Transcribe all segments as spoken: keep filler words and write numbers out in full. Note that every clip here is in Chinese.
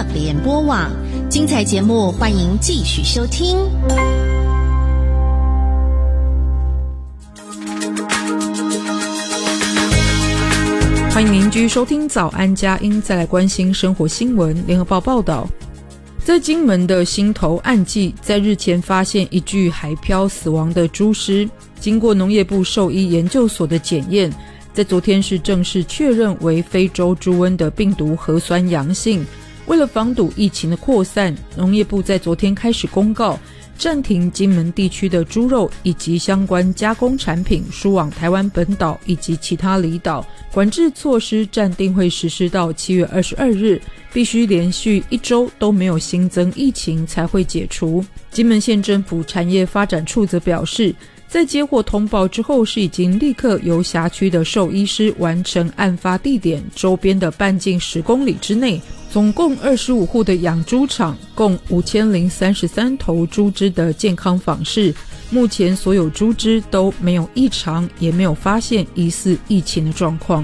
联播网，精彩节目欢迎继续收听。 欢迎您继续收听早安佳音，再来关心生活新闻。联合报报道，在金门的新头岸际，在日前发现一具海漂死亡的猪尸，经过农业部兽医研究所的检验，在昨天是正式确认为非洲猪瘟的病毒核酸阳性。为了防堵疫情的扩散，农业部在昨天开始公告，暂停金门地区的猪肉以及相关加工产品输往台湾本岛以及其他离岛，管制措施暂定会实施到七月二十二日，必须连续一周都没有新增疫情才会解除。金门县政府产业发展处则表示，在接获通报之后，是已经立刻由辖区的兽医师完成案发地点周边的半径十公里之内总共二十五户的养猪场，共五千零三十三头猪只的健康访视。目前所有猪只都没有异常，也没有发现疑似疫情的状况。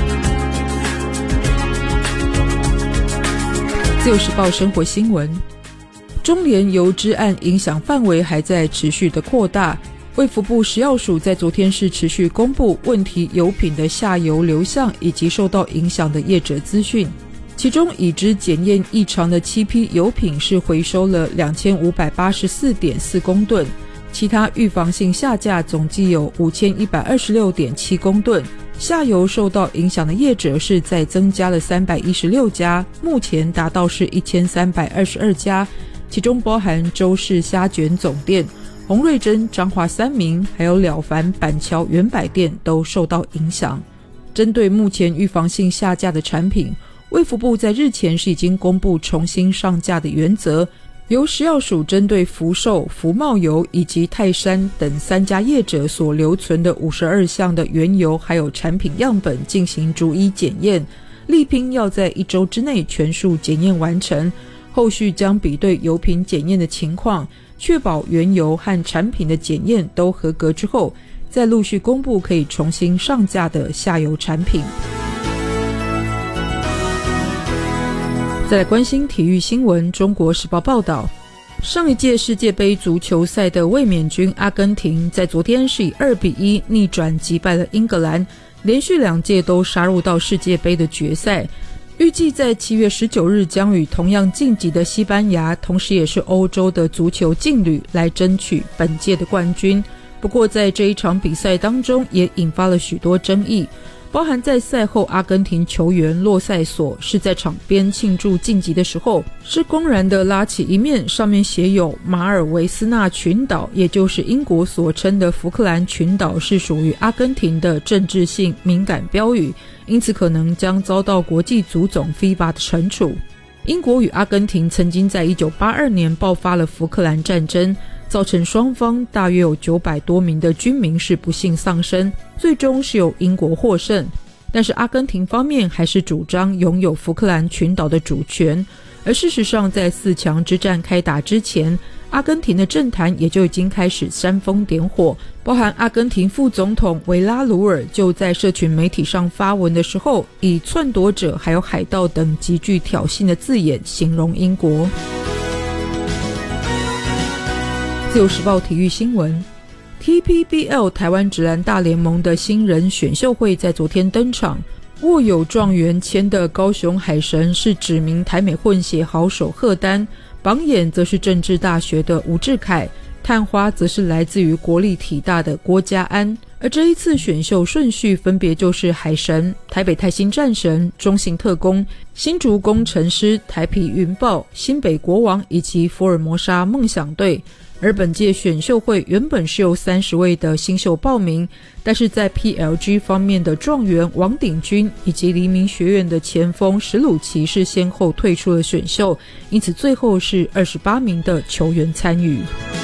自由时报生活新闻，中联油脂案影响范围还在持续的扩大。卫福部食药署在昨天是持续公布问题油品的下游流向以及受到影响的业者资讯，其中已知检验异常的七批油品是回收了 两千五百八十四点四公吨，其他预防性下架总计有 五千一百二十六点七公吨，下游受到影响的业者是再增加了三百一十六家，目前达到是一千三百二十二家，其中包含周氏虾卷总店、洪瑞珍彰化三明还有了凡板桥原百店都受到影响。针对目前预防性下架的产品，卫福部在日前是已经公布重新上架的原则，由食药署针对福寿、福茂油以及泰山等三家业者所留存的五十二项的原油还有产品样本进行逐一检验，力拼要在一周之内全数检验完成，后续将比对油品检验的情况，确保原油和产品的检验都合格之后，再陆续公布可以重新上架的下游产品。再来关心体育新闻，中国时报报道，上一届世界杯足球赛的卫冕军阿根廷在昨天是以二比一逆转击败了英格兰，连续两届都杀入到世界杯的决赛。预计在七月十九日将与同样晋级的西班牙，同时也是欧洲的足球劲旅来争取本届的冠军。不过在这一场比赛当中也引发了许多争议，包含在赛后阿根廷球员洛塞索是在场边庆祝晋级的时候，是公然的拉起一面上面写有马尔维斯纳群岛，也就是英国所称的福克兰群岛是属于阿根廷的政治性敏感标语，因此可能将遭到国际足总 F I B A 的惩处。英国与阿根廷曾经在一九八二年爆发了福克兰战争，造成双方大约有九百多名的军民是不幸丧生，最终是由英国获胜。但是阿根廷方面还是主张拥有福克兰群岛的主权，而事实上在四强之战开打之前，阿根廷的政坛也就已经开始煽风点火，包含阿根廷副总统维拉鲁尔就在社群媒体上发文的时候，以篡夺者还有海盗等极具挑衅的字眼形容英国。自由时报体育新闻， T P B L 台湾职篮大联盟的新人选秀会在昨天登场，握有状元签的高雄海神是指名台美混血好手贺丹，榜眼则是政治大学的吴志凯，探花则是来自于国立体大的郭家安。而这一次选秀顺序分别就是海神、台北泰兴战神、中信特攻、新竹工程师、台啤云豹、新北国王以及福尔摩沙梦想队。而本届选秀会原本是有三十位的新秀报名，但是在 P L G 方面的状元王鼎钧以及黎明学院的前锋史鲁奇是先后退出了选秀，因此最后是二十八名的球员参与。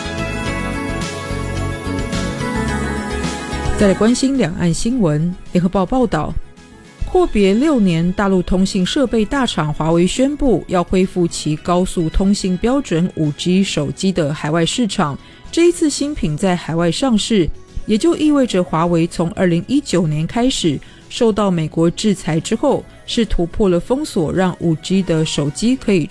再来关心两岸新闻，联合报报道，阔别六年，大陆通信设备大厂华为宣布要恢复其高速通信标准 五 G 手机的海外市场。这一次新品在海外上市，也就意味着华为从二零一九年开始受到美国制裁之后，是突破了封锁，让 五 G 的手机可以